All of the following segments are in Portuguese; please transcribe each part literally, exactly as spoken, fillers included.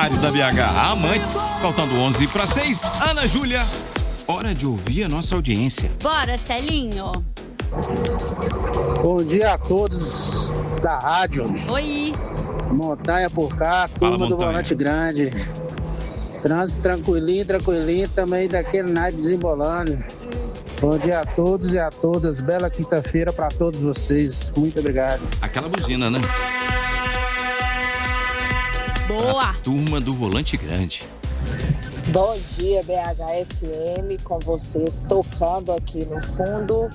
rádio da B H. Amantes, faltando onze para seis. Ana Júlia, hora de ouvir a nossa audiência. Bora, Celinho. Bom dia a todos da rádio. Oi. Montanha por cá, turma Fala, do Volante Grande. Trânsito tranquilinho, tranquilinho, também daquele naipe desembolando. Bom dia a todos e a todas. Bela quinta-feira para todos vocês. Muito obrigado. Aquela buzina, né? Boa. A turma do Volante Grande. Bom dia, B H F M, com vocês, tocando aqui no fundo.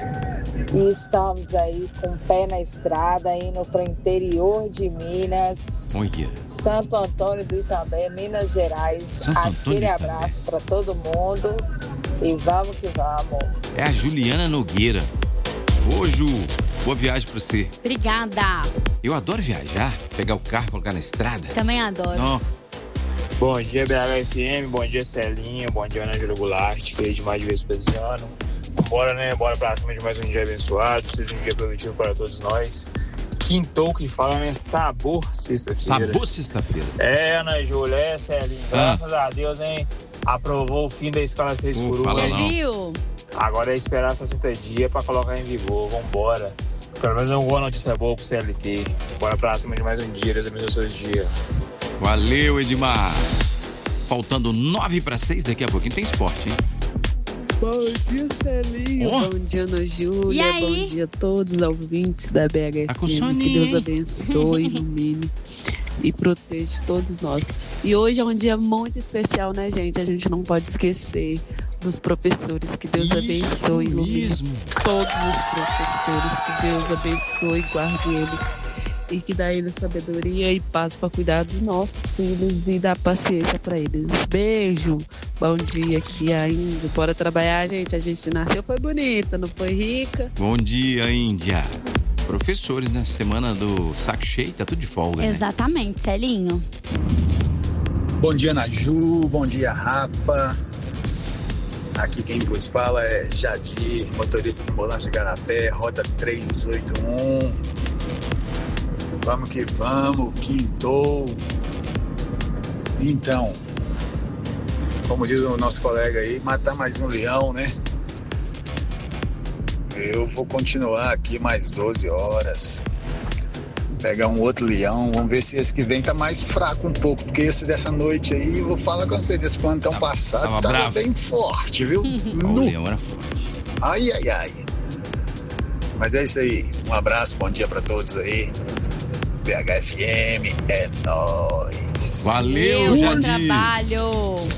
E estamos aí com o pé na estrada, indo para o interior de Minas. Olha. Santo Antônio do Itambé, Minas Gerais. Santo Aquele abraço para todo mundo e vamos que vamos. É a Juliana Nogueira. Ô, Ju, boa viagem pra você. Obrigada. Eu adoro viajar, pegar o carro, colocar na estrada. Também adoro. Não. Bom dia, B H F M, bom dia, Celinho, bom dia, Ana Júlia Goulart, que é de mais de Vespasiano. Bora, né? Bora pra cima de mais um dia abençoado, seja um dia produtivo para todos nós. Quintou que fala, né? Sabor sexta-feira. Sabor sexta-feira. É, Ana Júlia, é, Celinho. Graças ah. a Deus, hein? Aprovou o fim da escala seis uh, por um. Você viu? Agora é esperar sessenta dias pra colocar em vigor. Vambora. Pelo menos é uma boa notícia boa pro C L T. Bora pra cima de mais um dia. Deus abençoe os seus dias. Valeu, Edmar. Faltando nove para seis, daqui a pouquinho tem esporte, hein? Bom dia, Celinho. Oh. Bom dia, Ana Júlia. Bom dia a todos os ouvintes da B H F M. Que Deus abençoe, ilumine e proteja todos nós. E hoje é um dia muito especial, né, gente? A gente não pode esquecer dos professores. Que Deus Isso abençoe, ilumine mesmo. Todos os professores. Que Deus abençoe e guarde eles. E que dá a eles sabedoria e paz para cuidar dos nossos filhos e dar paciência para eles. Beijo, bom dia aqui ainda. Bora trabalhar, gente. A gente nasceu, foi bonita, não foi rica. Bom dia, Índia. Professores, né? Semana do saco cheio, tá tudo de folga, Exatamente, né? Celinho. Bom dia, Naju. Bom dia, Rafa. Aqui quem vos fala é Jadir, motorista do Volante de Garapé, rota trezentos e oitenta e um. Vamos que vamos, quintou. Então, como diz o nosso colega aí, matar mais um leão, né? Eu vou continuar aqui mais doze horas. Pegar um outro leão, vamos ver se esse que vem tá mais fraco um pouco, porque esse dessa noite aí, eu vou falar com você, desse plantão tava, passado, tava, tava bem forte, viu? O leão era forte. Ai, ai, ai. Mas é isso aí, um abraço, bom dia pra todos aí. B H F M é nóis. Valeu, Bom Jadir. trabalho.